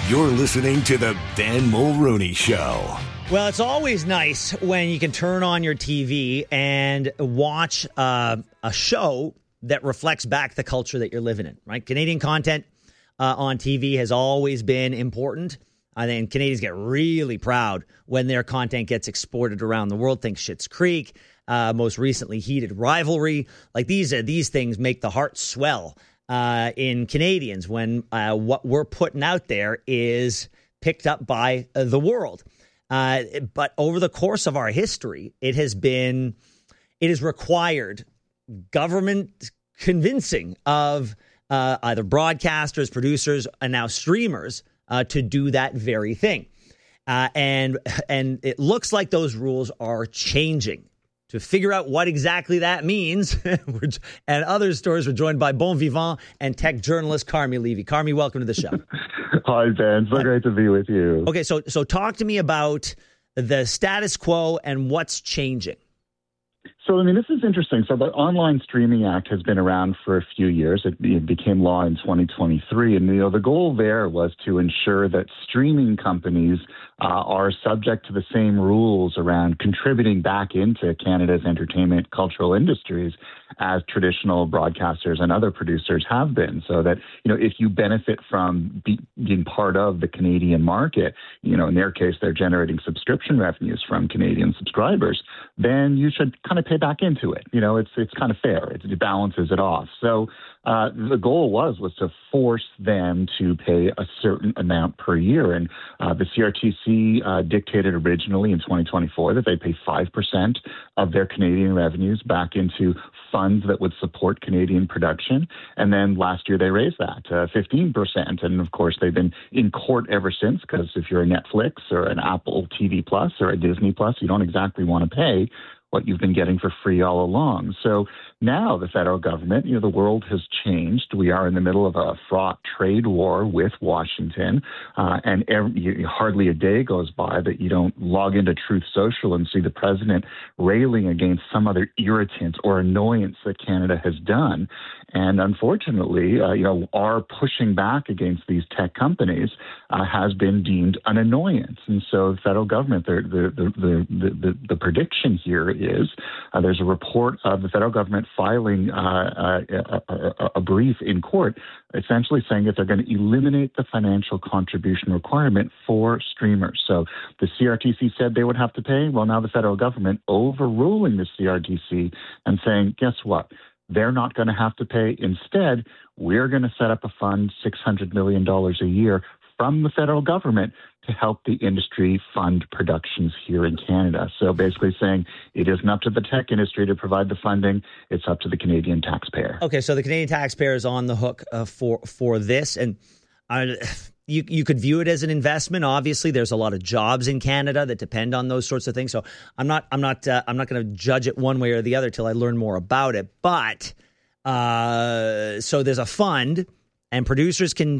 You're listening to the Ben Mulroney Show. Well, it's always nice when you can turn on your TV and watch a show that reflects back the culture that you're living in, right? Canadian content on TV has always been important. I think Canadians get really proud when their content gets exported around the world. Think Schitt's Creek, most recently Heated Rivalry. Like these things make the heart swell in Canadians when what we're putting out there is picked up by the world. But over the course of our history, it has required government convincing of either broadcasters, producers, and now streamers to do that very thing. And it looks like those rules are changing. To figure out what exactly that means, and other stories, we're joined by Bon Vivant and tech journalist Carmi Levy. Carmi, welcome to the show. Hi, Ben. So great to be with you. Okay, so talk to me about the status quo and what's changing. So, I mean, this is interesting. So the Online Streaming Act has been around for a few years. It became law in 2023. And, the goal there was to ensure that streaming companies are subject to the same rules around contributing back into Canada's entertainment cultural industries as traditional broadcasters and other producers have been. So that, if you benefit from being part of the Canadian market, in their case, they're generating subscription revenues from Canadian subscribers, then you should kind of pay back into it. It's kind of fair. It balances it off. So the goal was to force them to pay a certain amount per year. And the CRTC dictated originally in 2024 that they pay 5% of their Canadian revenues back into funds that would support Canadian production. And then last year they raised that to 15%. And of course, they've been in court ever since, because if you're a Netflix or an Apple TV Plus or a Disney Plus, you don't exactly want to pay what you've been getting for free all along. So now the federal government, the world has changed. We are in the middle of a fraught trade war with Washington, and hardly a day goes by that you don't log into Truth Social and see the president railing against some other irritant or annoyance that Canada has done. And unfortunately, our pushing back against these tech companies has been deemed an annoyance. And so the federal government, the prediction here is there's a report of the federal government filing a brief in court essentially saying that they're going to eliminate the financial contribution requirement for streamers. So the CRTC said they would have to pay. Well, now the federal government overruling the CRTC and saying, guess what? They're not going to have to pay. Instead, we're going to set up a fund, $600 million a year from the federal government to help the industry fund productions here in Canada. So basically saying it isn't up to the tech industry to provide the funding, it's up to the Canadian taxpayer. Okay, so the Canadian taxpayer is on the hook for this, and you could view it as an investment. Obviously, there's a lot of jobs in Canada that depend on those sorts of things. So I'm not going to judge it one way or the other till I learn more about it. But so there's a fund, and producers can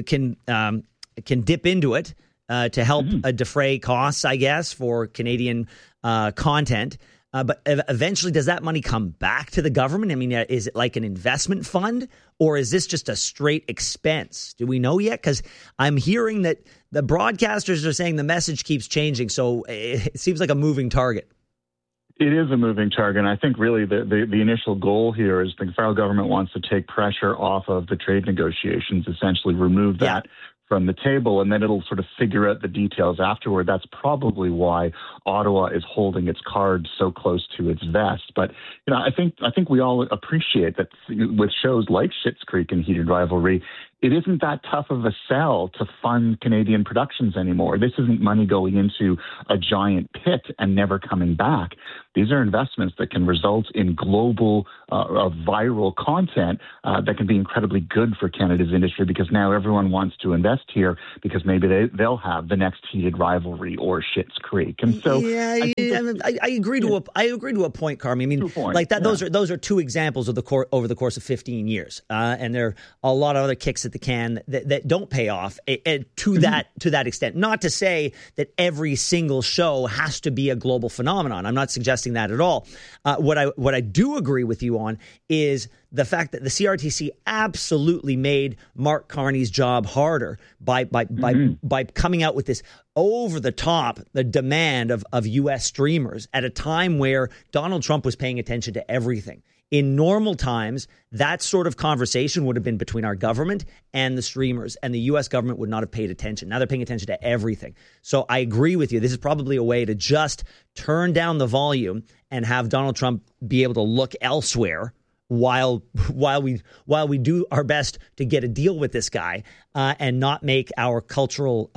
dip into it to help defray costs, I guess, for Canadian content. But eventually, does that money come back to the government? I mean, is it like an investment fund, or is this just a straight expense? Do we know yet? Because I'm hearing that the broadcasters are saying the message keeps changing, so it seems like a moving target. It is a moving target. And I think really the initial goal here is the federal government wants to take pressure off of the trade negotiations, essentially remove that from the table, and then it'll sort of figure out the details afterward. That's probably why Ottawa is holding its cards so close to its vest. But I think we all appreciate that with shows like Schitt's Creek and Heated Rivalry, it isn't that tough of a sell to fund Canadian productions anymore. This isn't money going into a giant pit and never coming back. These are investments that can result in global viral content that can be incredibly good for Canada's industry, because now everyone wants to invest here because maybe they'll have the next Heated Rivalry or Schitt's Creek. And so I agree to a point, Carmi. I mean, like that. Yeah. Those are two examples of over the course of 15 years, and there are a lot of other kicks at the can that don't pay off to that extent. Not to say that every single show has to be a global phenomenon. I'm not suggesting that at all. What I do agree with you on is the fact that the CRTC absolutely made Mark Carney's job harder by coming out with this over the top the demand of U.S. streamers at a time where Donald Trump was paying attention to everything. In normal times, that sort of conversation would have been between our government and the streamers, and the U.S. government would not have paid attention. Now they're paying attention to everything. So I agree with you. This is probably a way to just turn down the volume and have Donald Trump be able to look elsewhere while we do our best to get a deal with this guy and not make our cultural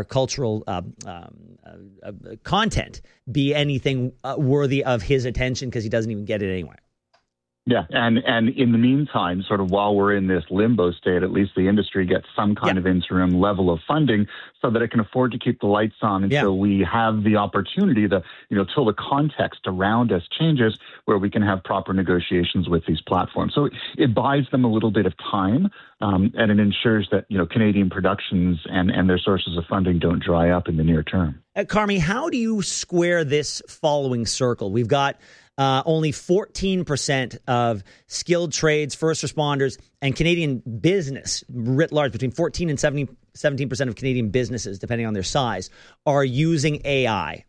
content be anything worthy of his attention, because he doesn't even get it anyway. Yeah, and in the meantime, sort of while we're in this limbo state, at least the industry gets some kind of interim level of funding so that it can afford to keep the lights on until we have the opportunity to, till the context around us changes, where we can have proper negotiations with these platforms. So it buys them a little bit of time, and it ensures that, Canadian productions and their sources of funding don't dry up in the near term. Carmi, how do you square this following circle? We've got only 14% of skilled trades, first responders, and Canadian business writ large, between 14 and 17% of Canadian businesses, depending on their size, are using AI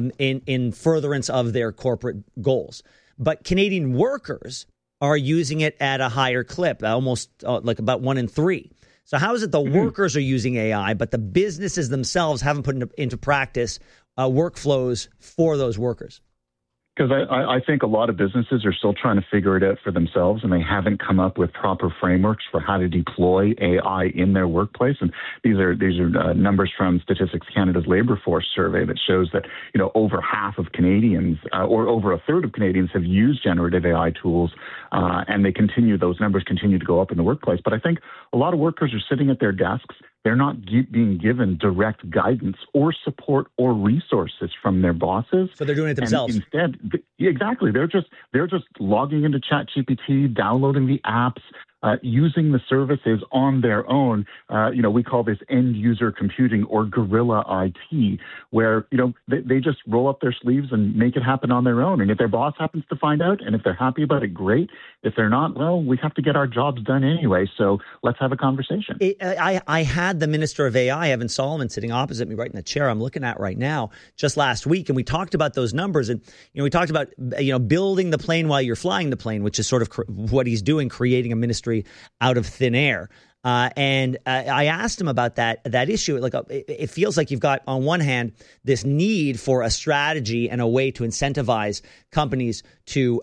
in furtherance of their corporate goals. But Canadian workers are using it at a higher clip, almost like about 1 in 3. So how is it the workers are using AI, but the businesses themselves haven't put into practice workflows for those workers? Because I think a lot of businesses are still trying to figure it out for themselves, and they haven't come up with proper frameworks for how to deploy AI in their workplace. And these are numbers from Statistics Canada's Labour Force survey that shows that over half of Canadians, or over a third of Canadians, have used generative AI tools, and those numbers continue to go up in the workplace. But I think a lot of workers are sitting at their desks. They're not being given direct guidance or support or resources from their bosses. So they're doing it themselves. And instead, exactly. They're just logging into ChatGPT, downloading the apps, using the services on their own. We call this end user computing, or guerrilla IT, where, they just roll up their sleeves and make it happen on their own. And if their boss happens to find out, and if they're happy about it, great. If they're not, well, we have to get our jobs done anyway. So let's have a conversation. I had the Minister of AI, Evan Solomon, sitting opposite me right in the chair I'm looking at right now, just last week. And we talked about those numbers. And, we talked about, building the plane while you're flying the plane, which is sort of what he's doing, creating a ministry out of thin air. And I asked him about that issue. Like, it feels like you've got, on one hand, this need for a strategy and a way to incentivize companies to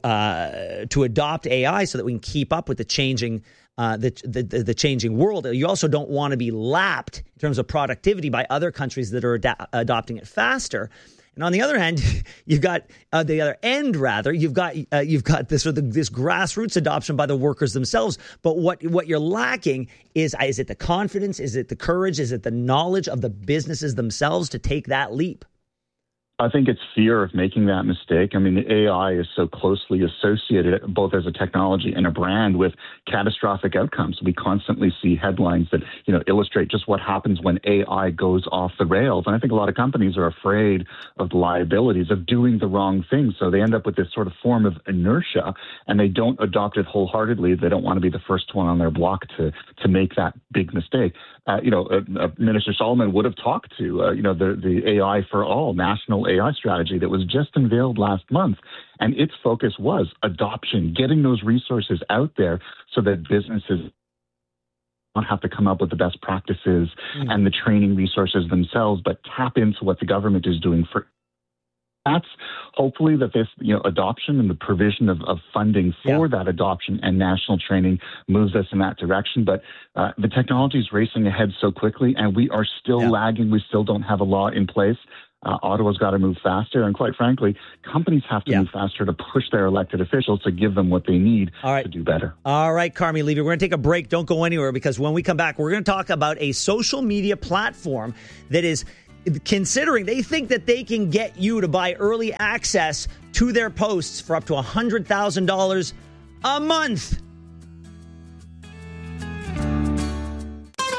adopt AI so that we can keep up with the changing the changing world. You also don't want to be lapped in terms of productivity by other countries that are adopting it faster. And on the other hand, you've got the other end, rather, you've got this this grassroots adoption by the workers themselves. But what you're lacking is it the confidence? Is it the courage? Is it the knowledge of the businesses themselves to take that leap? I think it's fear of making that mistake. I mean, the AI is so closely associated, both as a technology and a brand, with catastrophic outcomes. We constantly see headlines that, illustrate just what happens when AI goes off the rails. And I think a lot of companies are afraid of the liabilities of doing the wrong thing. So they end up with this sort of form of inertia, and they don't adopt it wholeheartedly. They don't want to be the first one on their block to make that big mistake. Minister Solomon would have talked to, the AI for All national AI strategy that was just unveiled last month. And its focus was adoption, getting those resources out there so that businesses don't have to come up with the best practices and the training resources themselves, but tap into what the government is doing for. That's hopefully that this, adoption and the provision of funding for that adoption and national training moves us in that direction. But the technology is racing ahead so quickly, and we are still lagging. We still don't have a law in place. Ottawa's got to move faster. And quite frankly, companies have to move faster to push their elected officials to give them what they need to do better. All right, Carmi Levy, we're going to take a break. Don't go anywhere, because when we come back, we're going to talk about a social media platform that is considering, they think that they can get you to buy early access to their posts for up to $100,000 a month.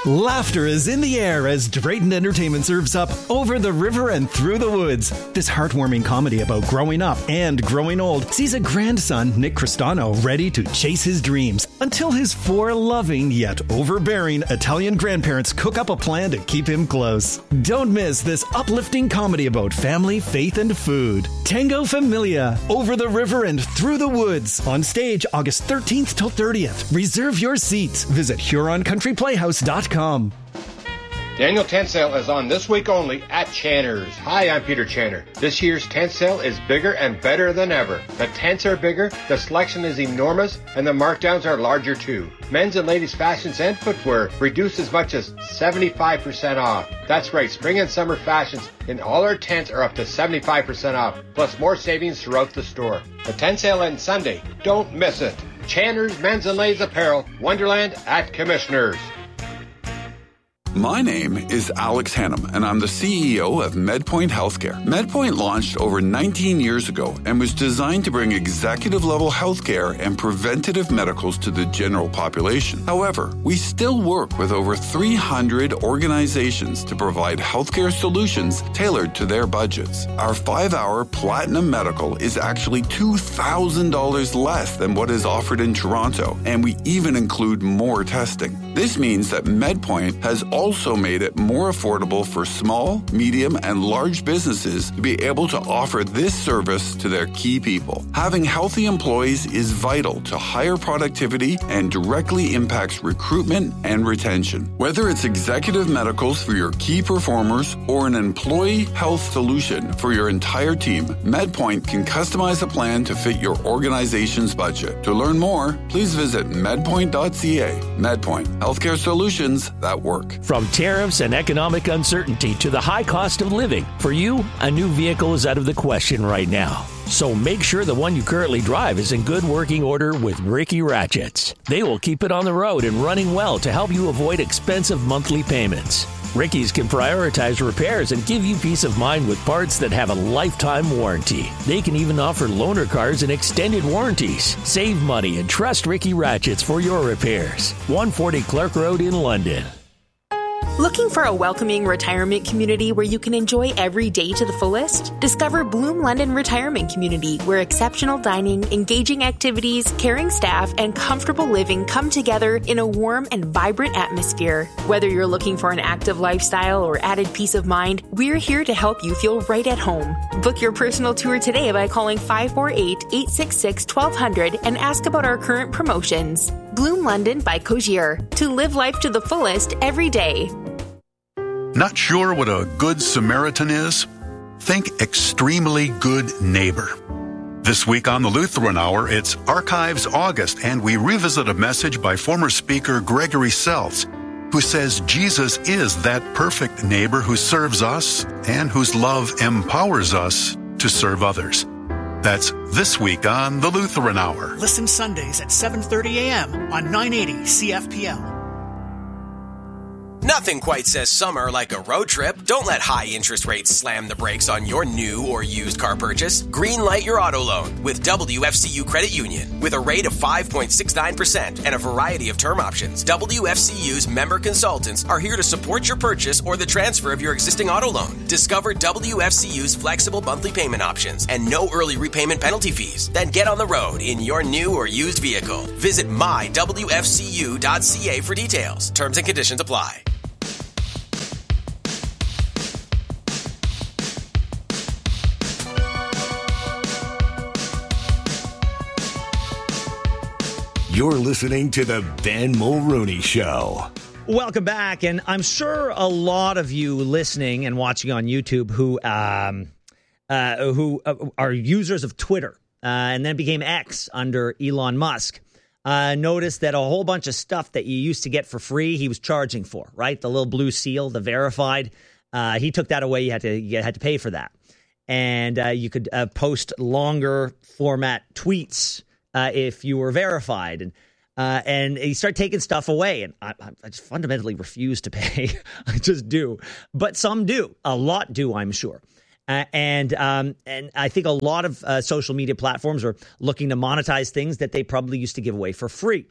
Laughter is in the air as Drayton Entertainment serves up Over the River and Through the Woods. This heartwarming comedy about growing up and growing old sees a grandson, Nick Cristano, ready to chase his dreams until his four loving yet overbearing Italian grandparents cook up a plan to keep him close. Don't miss this uplifting comedy about family, faith, and food. Tango Familia, Over the River and Through the Woods. On stage August 13th till 30th. Reserve your seats. Visit HuronCountryPlayhouse.com. Daniel Tent Sale is on this week only at Channer's. Hi, I'm Peter Channer. This year's tent sale is bigger and better than ever. The tents are bigger, the selection is enormous, and the markdowns are larger too. Men's and ladies' fashions and footwear reduced as much as 75% off. That's right, spring and summer fashions in all our tents are up to 75% off, plus more savings throughout the store. The tent sale ends Sunday. Don't miss it. Channer's Men's and Ladies Apparel, Wonderland at Commissioners. My name is Alex Hannum, and I'm the CEO of MedPoint Healthcare. MedPoint launched over 19 years ago and was designed to bring executive-level healthcare and preventative medicals to the general population. However, we still work with over 300 organizations to provide healthcare solutions tailored to their budgets. Our 5-hour Platinum Medical is actually $2,000 less than what is offered in Toronto, and we even include more testing. This means that MedPoint has also made it more affordable for small, medium, and large businesses to be able to offer this service to their key people. Having healthy employees is vital to higher productivity and directly impacts recruitment and retention. Whether it's executive medicals for your key performers or an employee health solution for your entire team, MedPoint can customize a plan to fit your organization's budget. To learn more, please visit medpoint.ca. MedPoint, healthcare solutions that work. From tariffs and economic uncertainty to the high cost of living, for you, a new vehicle is out of the question right now. So make sure the one you currently drive is in good working order with Ricky Ratchets. They will keep it on the road and running well to help you avoid expensive monthly payments. Ricky's can prioritize repairs and give you peace of mind with parts that have a lifetime warranty. They can even offer loaner cars and extended warranties. Save money and trust Ricky Ratchets for your repairs. 140 Clark Road in London. Looking for a welcoming retirement community where you can enjoy every day to the fullest? Discover Bloom London Retirement Community, where exceptional dining, engaging activities, caring staff, and comfortable living come together in a warm and vibrant atmosphere. Whether you're looking for an active lifestyle or added peace of mind, we're here to help you feel right at home. Book your personal tour today by calling 548-866-1200 and ask about our current promotions. Bloom London by Cogier, to live life to the fullest every day. Not sure what a good Samaritan is? Think extremely good neighbor. This week on the Lutheran Hour, it's Archives August, and we revisit a message by former speaker Gregory Seltz, who says Jesus is that perfect neighbor who serves us and whose love empowers us to serve others. That's this week on the Lutheran Hour. Listen Sundays at 7:30 a.m. on 980 CFPL. Nothing quite says summer like a road trip. Don't let high interest rates slam the brakes on your new or used car purchase. Greenlight your auto loan with WFCU Credit Union. With a rate of 5.69% and a variety of term options, WFCU's member consultants are here to support your purchase or the transfer of your existing auto loan. Discover WFCU's flexible monthly payment options and no early repayment penalty fees. Then get on the road in your new or used vehicle. Visit mywfcu.ca for details. Terms and conditions apply. You're listening to the Ben Mulrooney Show. Welcome back, and I'm sure a lot of you listening and watching on YouTube who are users of Twitter and then became X under Elon Musk noticed that a whole bunch of stuff that you used to get for free, he was charging for, right? The little blue seal, the verified. He took that away. You had to pay for that, and you could post longer format tweets if you were verified, and you start taking stuff away, and I just fundamentally refuse to pay. I just do, but some do, a lot do, I'm sure, and I think a lot of social media platforms are looking to monetize things that they probably used to give away for free.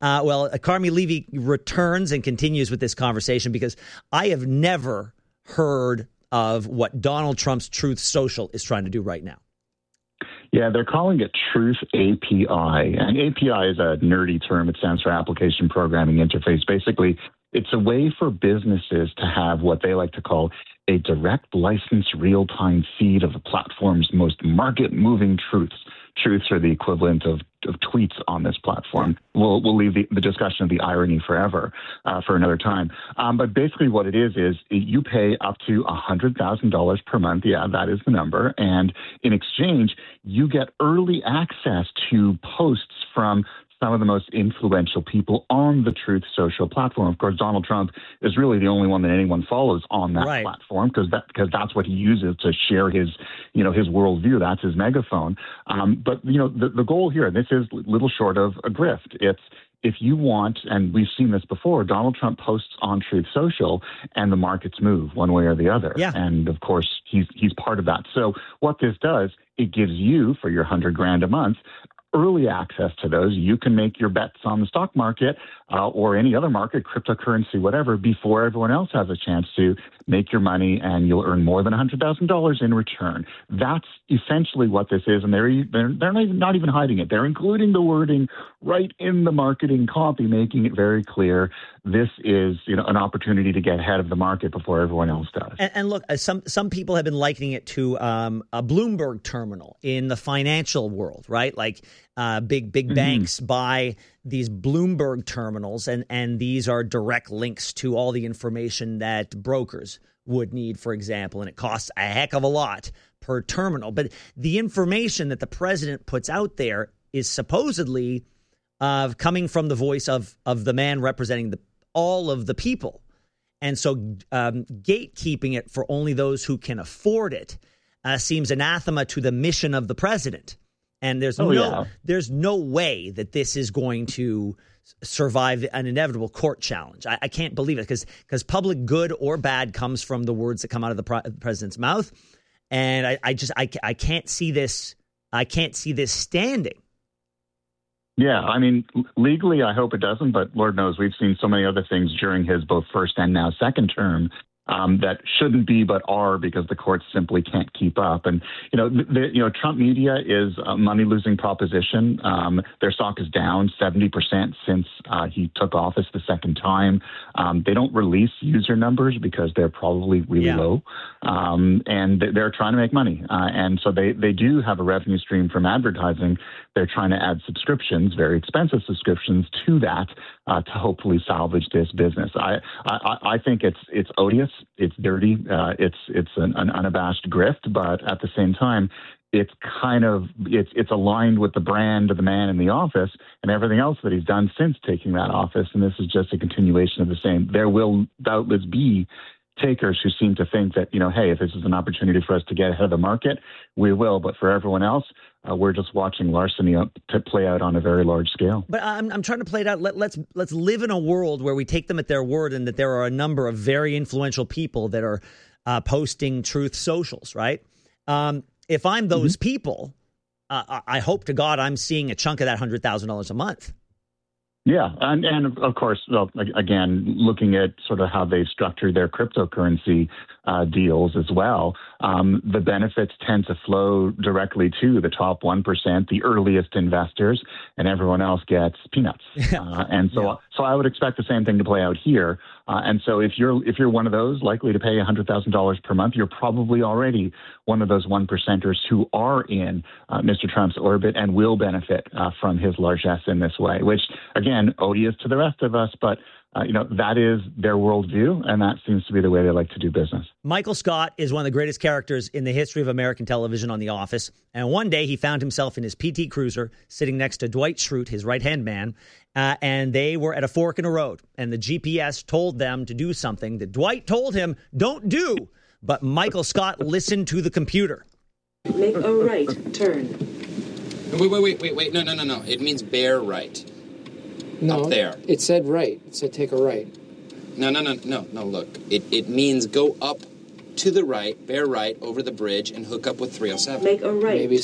Carmi Levy returns and continues with this conversation because I have never heard of what Donald Trump's Truth Social is trying to do right now. Yeah, they're calling it Truth API. And API is a nerdy term. It stands for Application Programming Interface. Basically, it's a way for businesses to have what they like to call a direct license real-time feed of the platform's most market-moving truths. Truths are the equivalent of tweets on this platform. We'll leave the discussion of the irony forever for another time. But basically what it is you pay up to $100,000 per month. Yeah, that is the number. And in exchange, you get early access to posts from some of the most influential people on the Truth Social platform. Of course, Donald Trump is really the only one that anyone follows on that platform because that's what he uses to share his worldview. That's his megaphone. But the goal here, and this is little short of a grift. It's if you want, and we've seen this before, Donald Trump posts on Truth Social and the markets move one way or the other. Yeah. And of course, he's part of that. So what this does, it gives you, for your $100,000 a month, early access to those. You can make your bets on the stock market or any other market, cryptocurrency, whatever, before everyone else has a chance to make your money, and you'll earn more than $100,000 in return. That's essentially what this is, and they're not even hiding it. They're including the wording right in the marketing copy, making it very clear this is an opportunity to get ahead of the market before everyone else does. And look, some people have been likening it to a Bloomberg terminal in the financial world, right? Like big banks buy these Bloomberg terminals, and these are direct links to all the information that brokers would need, for example, and it costs a heck of a lot per terminal. But the information that the president puts out there is supposedly coming from the voice of the man representing all of the people. And so gatekeeping it for only those who can afford it seems anathema to the mission of the president. And there's no way that this is going to survive an inevitable court challenge. I can't believe it because public good or bad comes from the words that come out of the president's mouth. And I can't see this. I can't see this standing. Yeah, I mean, legally, I hope it doesn't. But Lord knows we've seen so many other things during his both first and now second term that shouldn't be but are because the courts simply can't keep up. And, Trump media is a money-losing proposition. Their stock is down 70% since he took office the second time. They don't release user numbers because they're probably really low. And they're trying to make money. And so they do have a revenue stream from advertising. They're trying to add subscriptions, very expensive subscriptions, to that to hopefully salvage this business. I think it's odious. It's dirty. It's an unabashed grift, but at the same time, it's aligned with the brand of the man in the office and everything else that he's done since taking that office. And this is just a continuation of the same. There will doubtless be takers who seem to think that, hey, if this is an opportunity for us to get ahead of the market, we will. But for everyone else, we're just watching larceny to play out on a very large scale. But I'm trying to play it out. Let's live in a world where we take them at their word and that there are a number of very influential people that are posting Truth Socials, right? If I'm those people, I hope to God I'm seeing a chunk of that $100,000 a month. Yeah, and of course, well, again, looking at sort of how they structure their cryptocurrency deals as well, the benefits tend to flow directly to the top 1%, the earliest investors, and everyone else gets peanuts. So I would expect the same thing to play out here. And so if you're one of those likely to pay $100,000 per month, you're probably already one of those 1%ers who are in Mr. Trump's orbit and will benefit from his largesse in this way, which, again, odious to the rest of us, but that is their worldview, and that seems to be the way they like to do business. Michael Scott is one of the greatest characters in the history of American television on The Office, and one day he found himself in his PT Cruiser sitting next to Dwight Schrute, his right-hand man, and they were at a fork in a road, and the GPS told them to do something that Dwight told him don't do, but Michael Scott listened to the computer. Make a right turn. Wait. No. It means bear right. No, up there. It said right. It said take a right. No, look. It means go up to the right, bear right, over the bridge, and hook up with 307. Make a right. Maybe